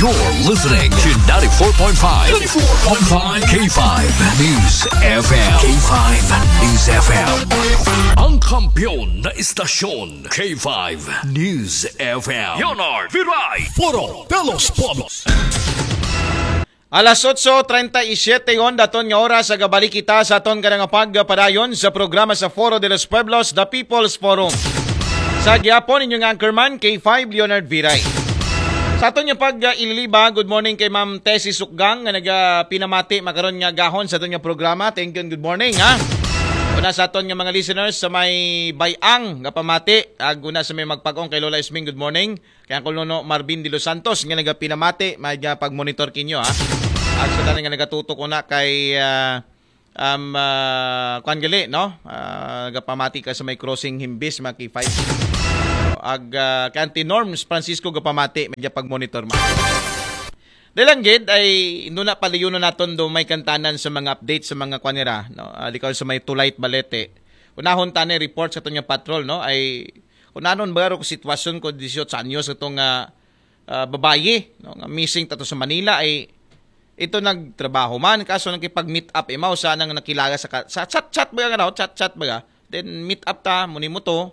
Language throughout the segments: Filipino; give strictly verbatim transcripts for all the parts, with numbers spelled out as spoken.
You're listening to ninety-four point five. ninety-four point five K five News F M. K five News F M. Ang kampiyon na istasyon. K five News F M. Leonard Viray. Puro Pelos Polos. Alas otso treinta y siete yon daton nga oras sa gabalik kita sa aton kanang pagpadayon sa programa sa Foro de los Pueblos, The People's Forum. Sa gyapon inyong anchorman K five Leonard Viray. Sa aton nga pag uh, ililiba, good morning kay Ma'am Tessie Sukgang nga nagapinamati uh, makaron nga gahon sa aton nga programa. Thank you and good morning ha. Una sa aton nga mga listeners sa may bayang nga pamati, ag una sa may magpag-ong kay Lola Isming, good morning. Kaya ang Kolono Marvin de los Santos nga nagapinamati, may uh, pag-monitor kinyo ha. At sa tanin nga nagatutok ko na kay uh, um, uh, Kwan Gali, no? Uh, nagapamati ka sa may crossing Himbis, mga K five. Ag uh, kay Auntie Norms Francisco gapamati, medya pag-monitor mo. Dalang gid ay ino na paliyuno naton do may kantanan sa mga update sa mga kwanira, no? Uh, likaw sa may Tulayt Balete. Unahon tani report sa tunya patrol, no? Ay unanon ba ro ko sitwasyon ko eighteen anyos itong uh, uh, babaye, no? Nga missing tato sa Manila ay ito nagtrabaho man kaso nagkipag-meet up imaw sa nang nakilala sa sa chat-chat ba nga, no? Chat-chat ba? Then meet up ta muni mo to.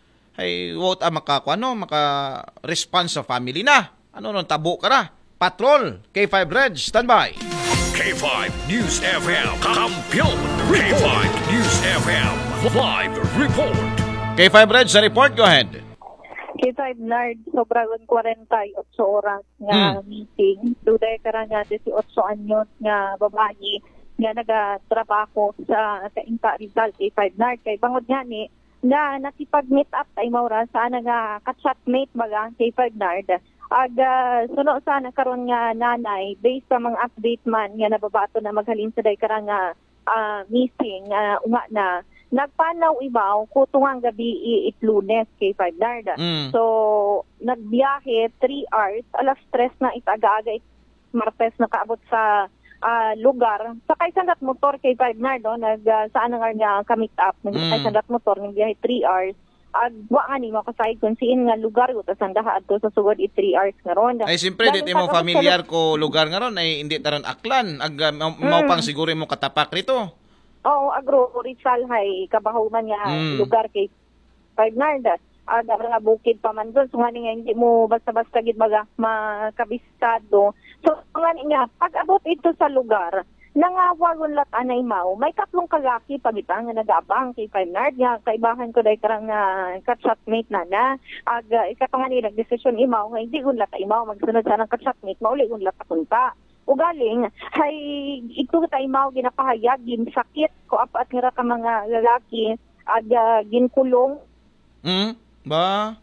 Ay wot ah, maka ano, maka-response sa family na. Ano ron tabo ka na. Patrol, K five Reg, standby. K five News F M. Kampiyon. K five News F M. Live report. K five Reg, sa report, go ahead. K five Nard, sobrang forty-eight oras nga hmm. meeting. Duday ka nga eighteen anyos nga babae nga nagatrabaho sa Kainta Rizal, K five Nard. Kay bangod nga ni, nga nakipag-meet up tayo maura sana nga ka-chatmate baga K five Nard. Ag uh, suno sana karon nga nanay based sa mga update man nga nababato na maghalin sa day karang nga uh, meeting uh, unga na nagpanaw ibaw kutungang gabi it Lunes K five Nard. Mm. So nagbiyahe three hours alas tres na itaga-aga it Martes na kaabot sa uh, lugar. Sakay sandat motor K five Nard, no? Nag uh, saan nga nga ka-meet up. Nagkay mm. sandat motor nagbiyahe three hours. Ag wa nga ni mo kasay kung siin nga lugar ko tas andaha adto sa sugod it three hours nga ron. Ay simpre dit imo familiar ko lugar nga ron ay hindi taron aklan ag uh, mao pang siguro mo katapak rito. Oo, agro Rizal hay kabahuman nga mm. lugar kay five Nard. Ag uh, nga bukid pa man doon so nga nga hindi mo basta-basta gid baga makabistado. So nga nga pag abot ito sa lugar nangawagon lat anay mao may tatlong kalaki pagitang nga nagabang kay five Nard nga kaibahan ko day karang uh, ka-chatmate na na ag uh, ikapangan ni nagdesisyon imaw nga hindi gun lat imaw magsunod sa nang ka-chatmate mauli gun lat apunta ugaling hay ito ta imaw ginapahayag gin sakit ko apat nga ka mga lalaki ag uh, ginkulong mm ba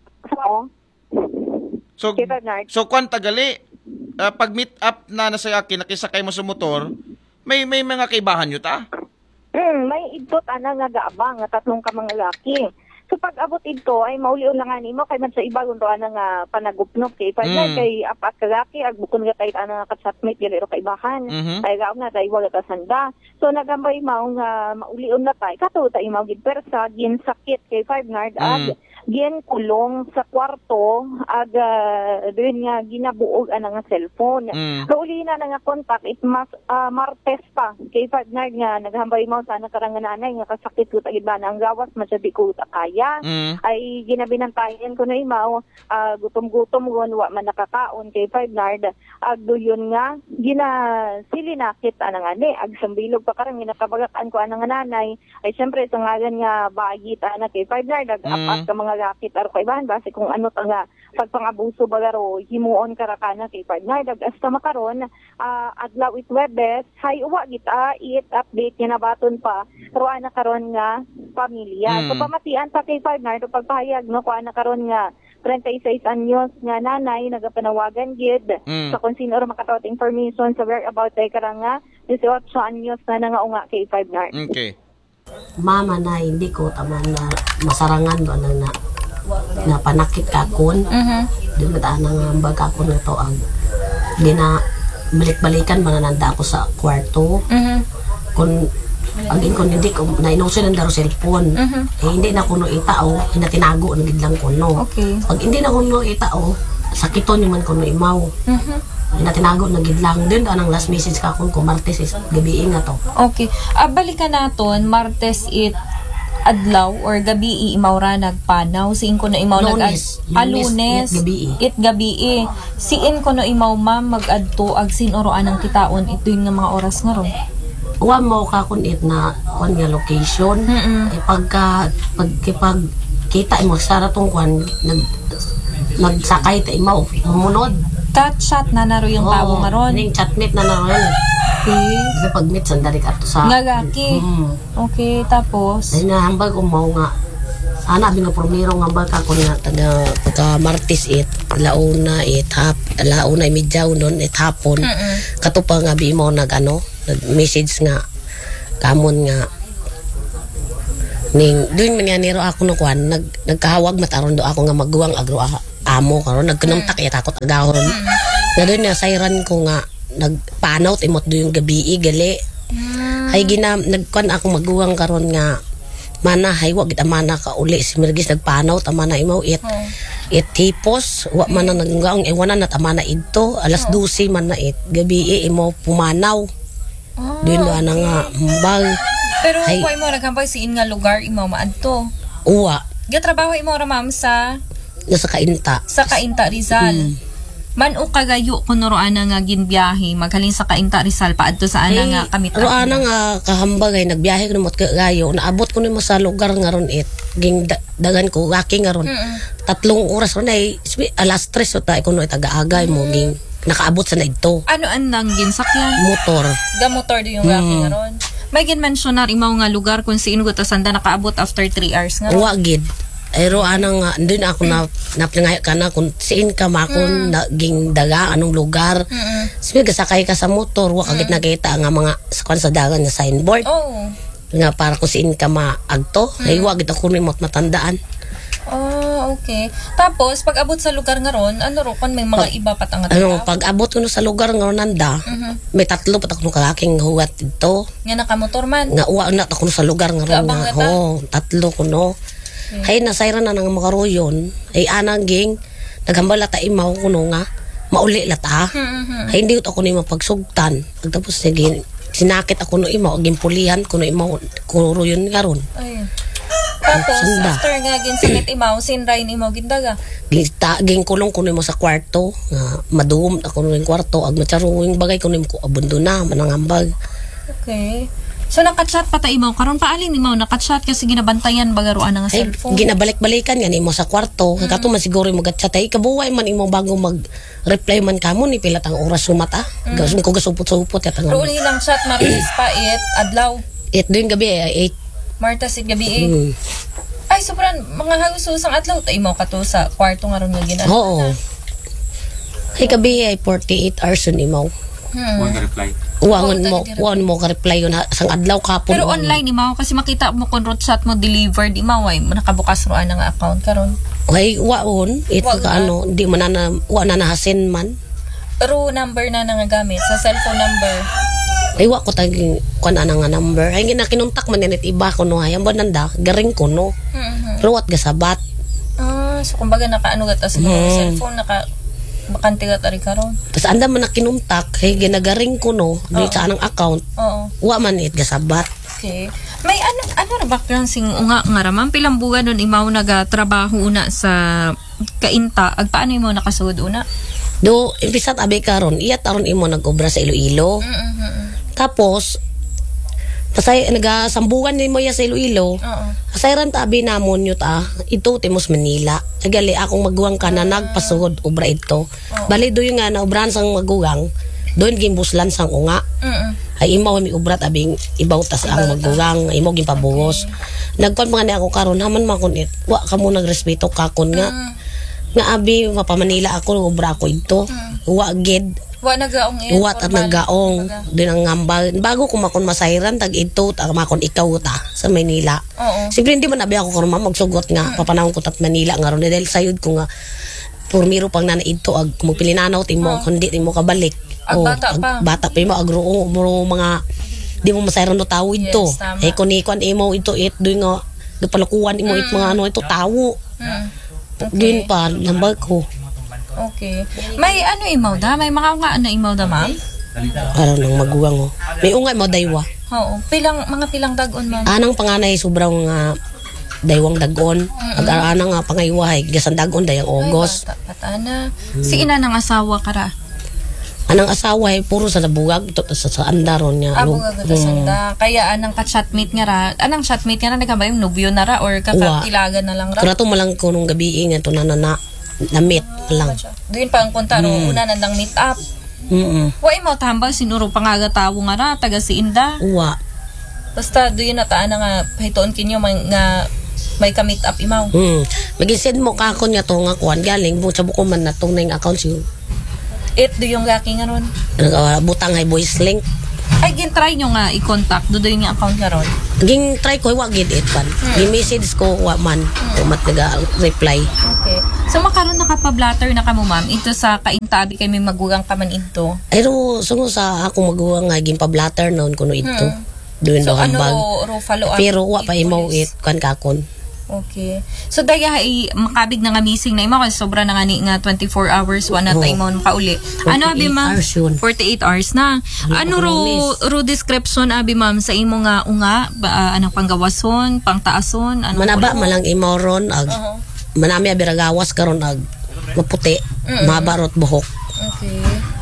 so so so kwan tagali Uh, pag meet up na nasa akin, nakisakay mo sa motor, may may mga kaibahan nyo ta? Hmm, may idtot ana nga gaabang nga tatlong ka mga laki. So pag abot ito ay maulion lang ani mo kay man sa iba kundo ana nga panagupnop kay pa mm. kay apat ka laki ag bukon nga tay ana nga chatmate dili ro kaibahan. Mm-hmm. Ay gaw na tay wala ka sanda. So nagambay mao nga maulion na tay kato tay mao gid persa gin sakit kay five Nard mm. ag gin kulong sa kwarto ag uh, din nga ginabuog ana nga cellphone. Mm. So uli na nga contact it mas uh, Martes pa kay five Nard nga naghambay mao sana karang nanay nga kasakit ko tagid ba ang gawas man sa di ko ta kaya mm. ay ginabinantayan ko na imaw uh, gutom-gutom gon wa man nakakaon kay five Nard ag duyon nga gina silinakit ana nga ni ag sambilog pa karang ginakabagakan ko ana nga nanay ay syempre sa ngalan nga bagit ana kay five Nard ag mm. apat ka mga lakit aro kay bahan base kung ano ta nga pagpangabuso bagaro himuon karakana kay five Nard ag hasta makaron uh, adlaw it Webes hay uwa kita it update ginabaton pa pero ana karon nga pamilya mm. so pamatian pa kay five Nard pagpahayag no kuan na karon nga thirty-six anyos nga nanay nagapanawagan gid mm. sa kung sino makatawat information sa whereabout tay karang nga eighteen anyos na nga unga kay five Nard. Okay. Mama na hindi ko tama na masarangan do na na, na panakit kakon. Mhm. Di ba nang baga ko na to ang gina balik-balikan manananda ako sa kwarto. Mhm. Kun agin ko hindi ko na inuso ng daro cellphone. Uh-huh. Eh hindi na kuno itao, hinatinago na gid lang kuno. Okay. Pag hindi na kuno itao, sakiton yung man ko no imaw. Mhm. Ay na tinago na gid lang din anang last message ka kun ko Martes is gabi nga to. Okay. Ah, balikan naton Martes it adlaw or gabi imawra nagpanaw siin ko na imaw nag Lunes. ah, Lunes, Lunes it gabi. it gabi siin ko na imaw ma'am magadto ag sinoroan ang kitaon ito yung nga mga oras nga ron. Wa mo ka kun it na kun nga location. Mm-mm. Ay pagka pag pag kita mo sa ratong kwan nag nagsakay ta imaw munod. Cat shot na naro yung tawo nga ron. Ning chatmate na naron. Okay. Kasi pag meet sandali ka to sa Ngagaki. Mm. Okay, tapos Ay na hambag ko mo nga ana bi nga primero nga hambag ako nga taga pagka Martes it launa it hap launa imidyaw nun it hapon. Mm-mm. Kato pa nga bi mo nag ano nag message nga kamon nga ning doon man nga niro ako no kwan nag nagkahawag mataron do ako nga magguwang agro a- amo karon nagkunumtak ya takot agahon. Nga doon nga sayran ko nga nagpanaw timot do yung gabi gali. Ay gina nagkuan ako maguwang karon nga mana hay wa gid mana ka uli si Mirgis nagpanaw ta mana imaw it it hipos wa man na naggaong e wana na ta mana idto alas dose man na it gabi imo pumanaw. Ah, Doon do ana nga mbag pero Ay. kuy mo nagkambay siin nga lugar imaw maadto. uwa Gatrabaho imo ra ma'am sa nasa kainta. sa Cainta Rizal. Man o kagayo kuno ro ana nga ginbiyahe maghalin sa Cainta Rizal paadto sa ana nga kamita. Ro ana nga kahambag ay nagbiyahe ko mo gayo naabot ko nimo sa lugar nga ron it ging da- dagan ko waki nga ron. Tatlong oras ron ay sbi- alas tres so ta kuno taga-agay mo ging nakaabot sa na ito Ano an nang ginsakyan? motor. Ga motor di yung waki nga ron. May gin-mentionar imaw nga lugar kung siin ko ta sanda nakaabot after three hours nga ron. Uwa gid. Ay ro ana nga andun ako na naplingayo ka na kung siin ka makon na ging daga anong lugar. Sige gasakay ka sa motor wa kagit nakita nga mga sa kwan sa dagan nga signboard Oh. nga para kung siin ka maagto. Ay wa gid ako nimot matandaan. Oh, okay. Tapos pag abot sa lugar nga ron, ano ro kon may mga iba pat ang Ano tao pag abot ko no sa lugar nga nanda may tatlo pat ako kalaking huwat dito nga nakamotor man. nga uwa na ako no sa lugar nga ron Kaabang nga ka ta? ho tatlo ko no. Hay nasayran na nang makaroyon ay anang ging naghambal ta imaw kuno nga mauli lata. Ay hindi ko ako ni mapagsugtan. Pagtapos sige sinakit ako no imaw gin pulihan kuno imaw kuno yun karon. Ay. Tapos Sanda. after nga ginsikit imaw sinray ni imaw gindaga. Gita ging kulong kuno mo sa kwarto nga madum ako no yung kwarto ag matsaruing bagay kuno ko abundo na manangambag. Okay. So nakachat pa ta imaw karon paalin imaw nakachat kasi ginabantayan bagaruan nga Ay cellphone. ginabalik-balikan yan imo sa kwarto. Mm. Kato man siguro mo gatchat ay kabuway man imo bago mag-reply man kamo ni pila tang oras sumata. Mm. Gasum ko gasupot-supot ya tang. Pero uli lang chat Martes pa it adlaw. It din gabi ay eight. Martes it gabi eh. Mm. Ay sobrang mga halususang adlaw ta imaw kato sa kwarto nga ron nga ginan. Oo. Ay gabi ay forty-eight hours yun imaw. Hmm. reply. Uwangon Oo, mo, talaga. uwan mo ka-reply yun ha, sang adlaw kapon. Pero online imaw kasi makita mo kung road chat mo delivered imaw ay nakabukas ro ana nga account karon. Ay waon, ito Wag ka na. ano, di man na, wa na nahasin man. Pero number na nangagamit sa cellphone number. Ay wa ko taging kuan ana nga number. Ay ginakinuntak man yan it iba ko no, hayang ba nanda, garing ko no. Mhm. Pero wat gasabat. Ah, so kumbaga nakaano gata sa Hmm. cellphone naka bakante gata ri karon. Tapos anda man nakinuntak, ay ginagaring ko no, di sa anang account. Oo. Wa man it gasabat. Okay. May ano ano ra background sing unga nga raman pilang buwan nun imaw nagatrabaho una sa Cainta ag paano imo nakasud una? Do, impisat abe karon, iya taron imo nag-obra sa Iloilo. Mhm. Tapos, pasay, nagasambugan ni mo ya sa Iloilo. Oo. Asayran tabi namon yun ta, ito Timos Manila. Agali akong maguwang ka na nagpasugod obra ito. Bali do yung nga na obrahan sang maguwang, doon gimbuslan sang unga. Mhm. Ay imaw mi obrat abing ibaw tas ang maguwang, imaw gimpabuhos. Nagkon mga ni ako karon haman makunit. Wa ka mo nagrespeto kakon nga. Nga abi mapamanila ako obra ko ito. Wa gid. Wa nagaong eh. Uwat at naggaong din ang ngambal. Bago ko makon masayran tag ito ta makon ikaw ta sa Manila. Oo. Siyempre hindi man abi ako karon magsugot nga papanahon ko tat Manila nga ron dahil sayod ko nga purmiro pang nana ito ag magpilinanaw timo kundi timo kabalik. Ag O, bata ag- pa. Bata pa mo agro mo mga di mo masayran no tawo ito. Yes, tama. Eh kun ikon imo ito it do nga gapalukuan imo it mga ano ito tawo. Mm. Din pa lambag ko. Okay. May ano imaw da? May mga unga na imaw da, ma'am? Araw nang maguwang oh. May ungay mo daywa. Oo. Pilang, mga pilang dagon, ma'am? Anang panganay sobrang nga daywang dagon. Ag anang nga pangaywahay gasan dagon dayang August. Ay, bata, bata na. Si ina ng asawa kara. Anang asawa ay puro sa nabugag to sa, sa andaron niya. Abo Lug- nga gud sanda. Kaya anang ka-chatmate nga ra. Anang chatmate nga ra nagkabay nobyo na ra or kakatilagan na lang ra. Kaya to malang ko nung gabi nga to na na na namit lang. Doon pa ang punta mm. una nandang meet up. Mm. Wa mo tambal sinuro pangaga tawo nga ra taga si Inda. Uwa. Basta doon na taan nga hitoon kinyo man nga may ka-meet up imaw. Hmm. Mag-send mo ka ako niya to nga kuan galing mo sa buko man na tong na yung account siyo. It do yung laki nga ron. Uh, butang ay voice link. Ay gin-try nyo nga i-contact do do yung account nga ron. Ging try ko wa gid it pan. Hmm. Gi-message ko wa man. Tumat naga reply. Okay. So makaroon nakapa-blatter na kamo ma'am ito sa kaintabi kay may magugang ka man ito. Ay ro sungo sa ako maguwang nga gin pa blatter noon kuno ito. Hmm. Doon So do ano hambag. ro follow up? Pero wa pa imo it kan kakon. Okay. So daya ay makabig na nga missing na imo kasi sobra na nga ni nga twenty-four hours wa na Oo. tayo mo makauli. Ano abi ma'am? hours yun. forty-eight hours na. Ano ro ro description abi ma'am sa imo nga unga ba, uh, anong panggawason, pangtaason, ano Manaba malang imo ron ag Uh-huh. manami abiragawas karon ag maputi. Mm-mm. Mabarot buhok. Okay.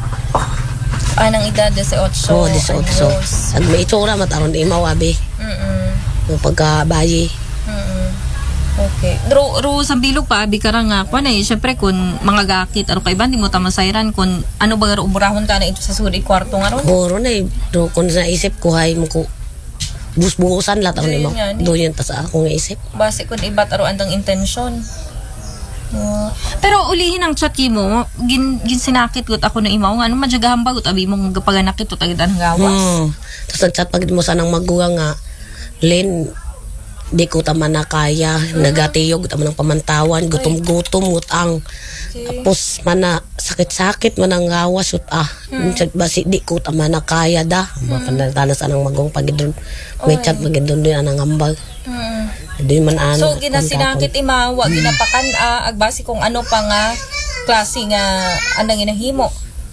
Anang edad eighteen? Oh, eighteen. Anyos. Ag may itsura mataron imaw abi. Mm-mm. Pagkabayi. Mm-mm. Okay. Ro, ro sa bilog pa, abi ka ra nga, kwan eh, syempre kung mga gakit, ano kaiba, di mo tamasayran, kung ano ba ro, umurahon ka na ito sa suri kwarto nga ron. Horo na eh. Do, kung naisip ko, hay mo ko, bus-buhusan lahat ako Doon nimo. yan, eh. Doon yun, tas ako nga isip. Base kung iba't aro andang intensyon. Uh, pero ulihin ang chat mo, gin, gin sinakit gut ako na imaw, ano madyagahamba gut, abi mong gapaganakit to tagad ang gawas. Hmm. Tapos ang chat pag mo sanang magguwa nga, Len, di ko tama na kaya, nagatiyog, tama ng pamantawan, gutom-gutom, gutang. Okay. Tapos mana sakit-sakit man ang gawas ut ah. Hmm. Basi di ko tama na kaya da. Hmm. Tanas anang magong pagidron. May chat pagidron din anang ambag. Hmm. Di man ano. So ginasinakit imawa, ginapakan a, agbasi kung ano pa nga klase nga anang inahimo.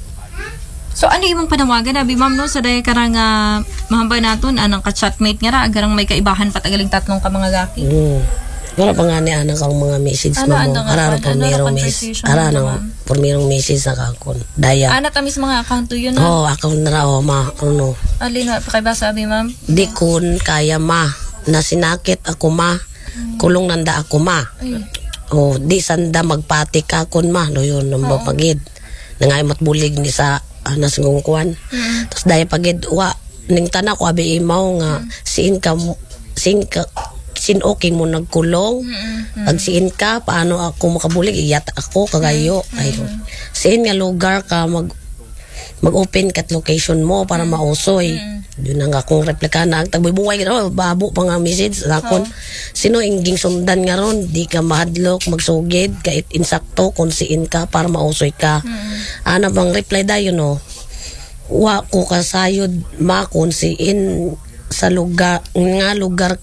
So ano imong panawagan abi ma'am no sa daya karang uh, mahambay naton anang ka-chatmate nga ra agarang may kaibahan patagaling tatlong ka mga gaki. Hmm. Wala pa nga ni anang kang mga message Ano, mo. ano nga, Ara ano, po mayroong ano, message. conversation Ara mo, nang ma'am? por mayroong message na kakon. Daya. Ana tamis mga account to yun na. Oh, ako na raw ma ano. Alin na pakibasa abi ma'am? Di kun kaya ma. Nasinakit ako ma. Kulong nanda ako ma. Ay. Oh, di sanda magpati ka kun ma. No yun nang pagid. Nangaymat bulig ni sa uh, nasungkuan. Mm. Tapos dahil pagid wa ning tanak ko abi imaw nga siin ka mo- siin ka sin okay mo nagkulong. Mm-mm. Pag siin ka paano ako makabulig iyat ako kagayo. Ay siin nga lugar ka mag mag-open kat location mo para mausoy. Yun ang akong replika na tagbubuhay ka babo pa nga message akon. Sino inging sundan nga ron di ka mahadlok magsugid kahit insakto kung siin ka para mausoy ka. Ana bang reply dayon no? Wa ko kasayod ma kung siin sa lugar nga lugar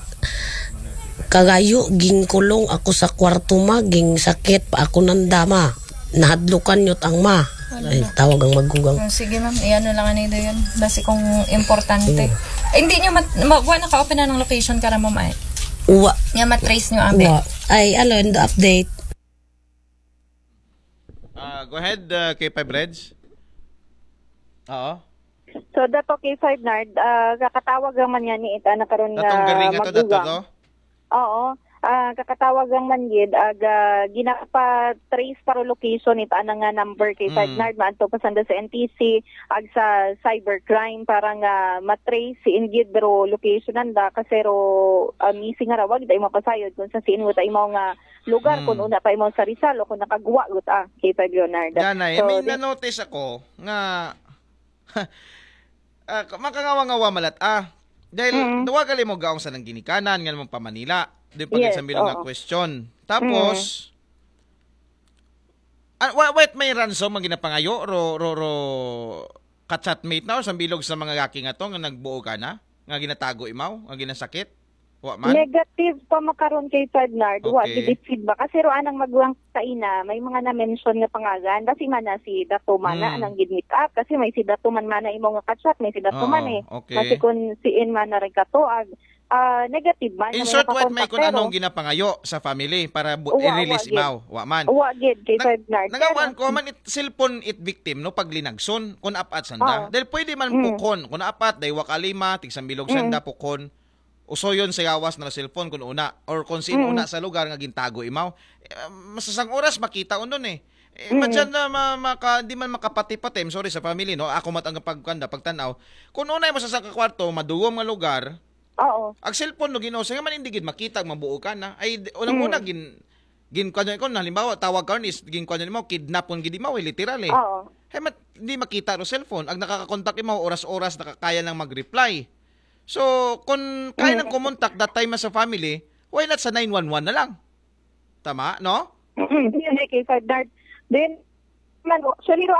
kagayo ging kulong ako sa kwarto ma ging sakit pa ako nandama nahadlukan yut ang ma. Ay, tawag ang magugang. Oh, sige ma'am, iyan na lang ano yun. Basi kung importante. Eh, hindi nyo, mat, ma, wa naka-open na ng location ka ra ma'am ay. Uwa. Nga matrace nyo abe. Uwa. Ay, alo, in the update. Uh, go ahead, uh, K five Reds. Oo. So dato K five Nard, uh, kakatawag naman yan ni ita na karon nga Datong garing ito, dato magugang. to? Oo. Ah, kakatawag ang manggid ag uh, ginapa trace para location ita ana nga number kay five Mm. Nard maadto pasanda sa N T C ag sa cybercrime para nga matrace si ingid pero location nanda kasi ro uh, missing nga rawag day mapasayod kung sa siin mo ta imaw nga lugar Mm. kung una pa imaw sa Rizal o kung nakagwa gut ah kay five Leonardo. Yan ay, So, may di- na-notice ako nga uh, makangawa-ngawa malat ah. Dahil Mm. duwa gali mo gaong sa nang ginikanan nga naman pa Manila. Di pa Yes, sa bilog nga oo. question. Tapos ah, wa- wait may ransom ang ginapangayo ro ro ro ka-chatmate na o sa bilog sa mga gaki nga to nga nagbuo ka na nga ginatago imaw nga ginasakit. Wa man? Negative pa makaroon kay Ferdinand. Wa Okay. gid feedback kasi ro anang magwang kaina may mga na-mention nga pangalan kasi man na si Dato Mana Mm. anang gid meet up kasi may si Dato Man Mana imo nga katchat may si Dato Oo, Man eh. okay. Kasi kun si In man na rin katuag ah negative man In na short, what may nakakontak, kung pero anong ginapangayo sa family para bu- Wa- wa i-release gid. imaw. Wa man. wa gid kay Nag- Ferdinand. Nagawan ko man it cellphone it victim no pag linagson kun apat sanda. Oo. Dahil pwede man Mm. pukon kun apat day wakalima tigsambilog sanda pukon. Usoyon sa gawas na cellphone kun una or kung sino Mm. una sa lugar nga gintago imaw. Eh, masasang oras makita unon eh. Eh, madyan na ma, maka, di man makapati-patim, sorry sa family, no? Ako mat ang pagkanda, pagtanaw. Kung unay mo sa sa kwarto, madugom nga lugar, Oo. ang cellphone no ginusa nga man hindi gid makita mabuo ka na ay di- unang-una gin gin kanyo ko halimbawa tawag ka is gin kanyo mo kidnap pon gid mo literal eh. Oo. Hey, mat, hindi makita ro cellphone. Ang nakaka-contact mo oras-oras nakakaya lang mag-reply. So, kung kaya nang kumontak that time sa family, why not sa nine one one na lang? Tama, no? Yun eh, kay Ferdinand. Then man actually ro